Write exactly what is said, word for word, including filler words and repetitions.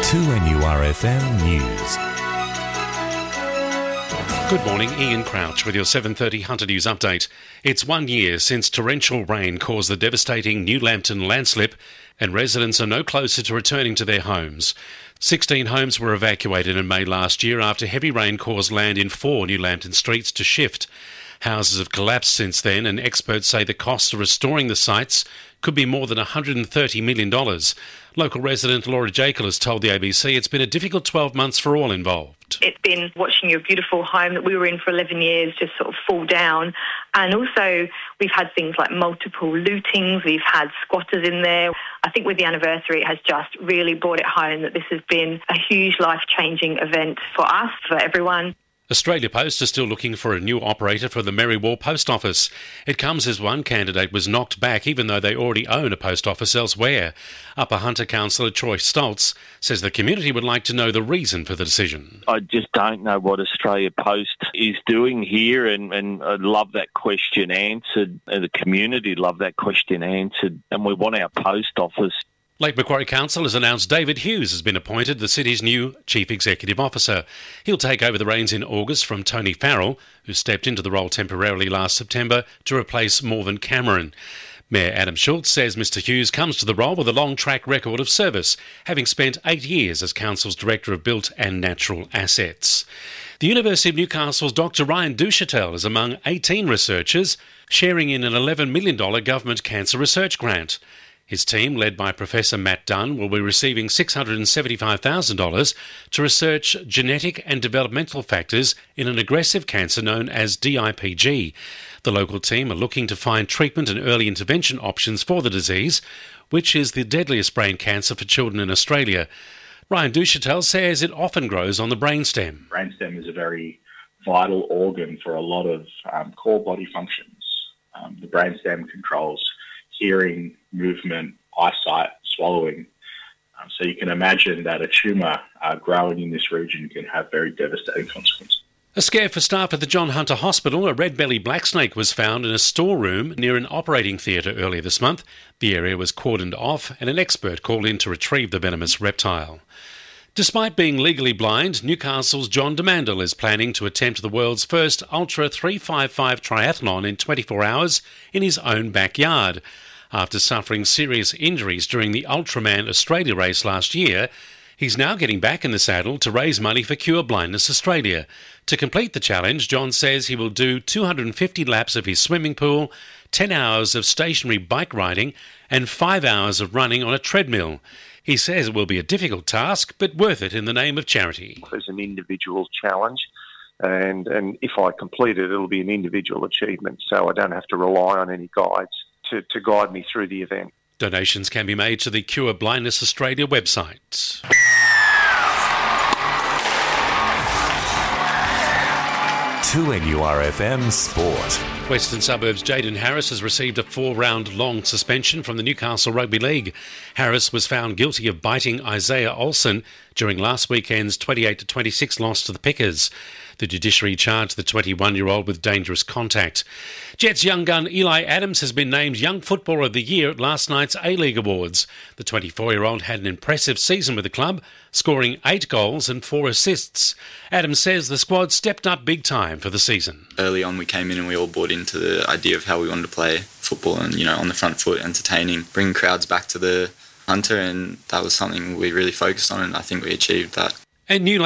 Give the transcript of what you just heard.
two N U R F M News. Good morning, Ian Crouch with your seven thirty Hunter News update. It's one year since torrential rain caused the devastating New Lambton landslip, and residents are no closer to returning to their homes. sixteen homes were evacuated in May last year after heavy rain caused land in four New Lambton streets to shift. Houses have collapsed since then, and experts say the cost of restoring the sites could be more than one hundred thirty million dollars. Local resident Laura Jekyll has told the A B C it's been a difficult twelve months for all involved. It's been watching your beautiful home that we were in for eleven years just sort of fall down. And also we've had things like multiple lootings, we've had squatters in there. I think with the anniversary it has just really brought it home that this has been a huge life-changing event for us, for everyone. Australia Post is still looking for a new operator for the Merriwall Post Office. It comes as one candidate was knocked back even though they already own a post office elsewhere. Upper Hunter councillor Troy Stoltz says the community would like to know the reason for the decision. I just don't know what Australia Post is doing here, and, and I'd love that question answered. And the community love that question answered, and we want our post office. Lake Macquarie Council has announced David Hughes has been appointed the city's new Chief Executive Officer. He'll take over the reins in August from Tony Farrell, who stepped into the role temporarily last September to replace Morven Cameron. Mayor Adam Schultz says Mr Hughes comes to the role with a long track record of service, having spent eight years as Council's Director of Built and Natural Assets. The University of Newcastle's Doctor Ryan Duchatel is among eighteen researchers sharing in an eleven million dollars government cancer research grant. His team, led by Professor Matt Dunn, will be receiving six hundred seventy-five thousand dollars to research genetic and developmental factors in an aggressive cancer known as D I P G. The local team are looking to find treatment and early intervention options for the disease, which is the deadliest brain cancer for children in Australia. Ryan Duchatel says it often grows on the brainstem. Brainstem is a very vital organ for a lot of um, core body functions. Um, the brainstem controls hearing, movement, eyesight, swallowing. Um, so you can imagine that a tumour uh, growing in this region can have very devastating consequences. A scare for staff at the John Hunter Hospital. A red-belly blacksnake was found in a storeroom near an operating theatre earlier this month. The area was cordoned off and an expert called in to retrieve the venomous reptile. Despite being legally blind, Newcastle's John Demandel is planning to attempt the world's first Ultra three fifty-five triathlon in twenty-four hours in his own backyard. After suffering serious injuries during the Ultraman Australia race last year, he's now getting back in the saddle to raise money for Cure Blindness Australia. To complete the challenge, John says he will do two hundred fifty laps of his swimming pool, ten hours of stationary bike riding, and five hours of running on a treadmill. He says it will be a difficult task, but worth it in the name of charity. It's an individual challenge, and, and if I complete it, it'll be an individual achievement, so I don't have to rely on any guides to, to guide me through the event. Donations can be made to the Cure Blindness Australia website. two N U R F M Sport. Western Suburbs' Jaden Harris has received a four-round long suspension from the Newcastle Rugby League. Harris was found guilty of biting Isaiah Olsen during last weekend's twenty-eight to twenty-six loss to the Pickers. The judiciary charged the twenty-one-year-old with dangerous contact. Jets young gun Eli Adams has been named Young Footballer of the Year at last night's A-League Awards. The twenty-four-year-old had an impressive season with the club, scoring eight goals and four assists. Adams says the squad stepped up big time for the season. Early on we came in and we all bought into the idea of how we wanted to play football and, you know, on the front foot, entertaining, bringing crowds back to the Hunter, and that was something we really focused on, and I think we achieved that. And New